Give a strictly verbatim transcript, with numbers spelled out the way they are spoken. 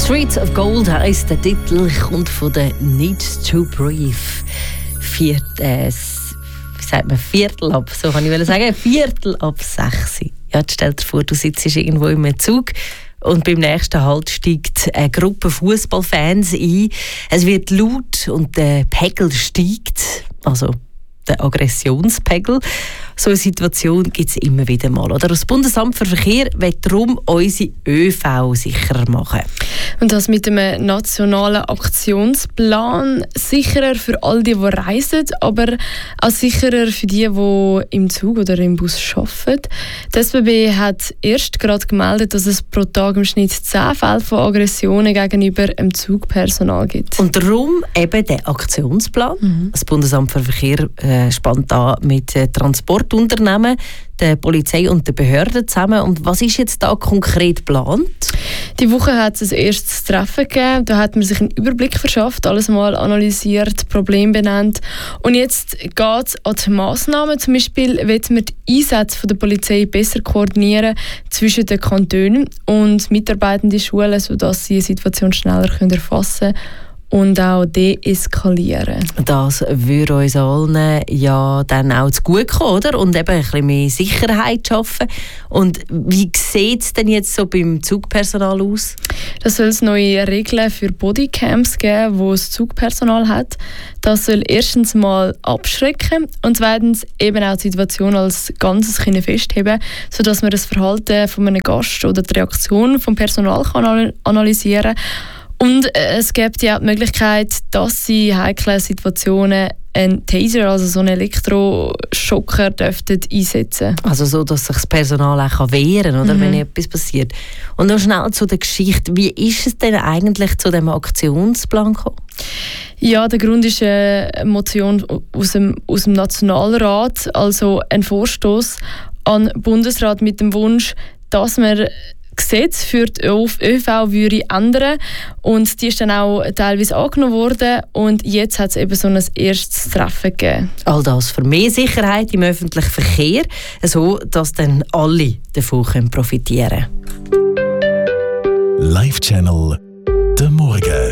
Streets of Gold heisst der Titel, kommt von der Need to Breathe. Viert, äh, wie sagt man, Viertel ab, so kann ich sagen, Viertel ab sechs. Ja, stell dir vor, du sitzt irgendwo im Zug und beim nächsten Halt steigt eine Gruppe Fußballfans ein. Es wird laut und der Pegel steigt, also der Aggressionspegel. So eine Situation gibt es immer wieder mal. Oder? Das Bundesamt für Verkehr will darum unsere ÖV sicherer machen. Und das mit einem nationalen Aktionsplan. Sicherer für all die, die reisen, aber auch sicherer für die, die im Zug oder im Bus arbeiten. Die S B B hat erst gerade gemeldet, dass es pro Tag im Schnitt zehn Fälle von Aggressionen gegenüber dem Zugpersonal gibt. Und darum eben der Aktionsplan. Mhm. Das Bundesamt für Verkehr äh, spannt an mit äh, Transportunternehmen, der Polizei und der Behörden zusammen. Und was ist jetzt da konkret geplant? Die Woche hat es ein erstes Treffen gegeben. Da hat man sich einen Überblick verschafft, alles mal analysiert, Probleme benannt. Und jetzt geht es an die Massnahmen. Zum Beispiel wollen wir die Einsätze der Polizei besser koordinieren zwischen den Kantonen und mitarbeitende Schulen, sodass sie die Situation schneller erfassen können und auch deeskalieren. Das würde uns allen ja dann auch zu gut kommen, oder? Und eben ein bisschen mehr Sicherheit schaffen. Und wie sieht es denn jetzt so beim Zugpersonal aus? Das soll es neue Regeln für Bodycams geben, die das Zugpersonal hat. Das soll erstens mal abschrecken und zweitens eben auch die Situation als Ganzes festheben, sodass man das Verhalten von einem Gast oder die Reaktion vom Personal kann analysieren kann. Und es gibt ja auch die Möglichkeit, dass sie in heiklen Situationen einen Taser, also so einen Elektroschocker, dürften einsetzen. Also so, dass sich das Personal auch wehren kann, oder, mhm. wenn etwas passiert. Und noch schnell zu der Geschichte. Wie ist es denn eigentlich zu diesem Aktionsplan gekommen? Ja, der Grund ist eine Motion aus dem, aus dem Nationalrat, also ein Vorstoß an den Bundesrat mit dem Wunsch, dass man Gesetz für die ÖV würde ändern, und die ist dann auch teilweise angenommen worden, und jetzt hat es eben so ein erstes Treffen gegeben. All das für mehr Sicherheit im öffentlichen Verkehr, so dass dann alle davon profitieren können. Live Channel, der Morgen.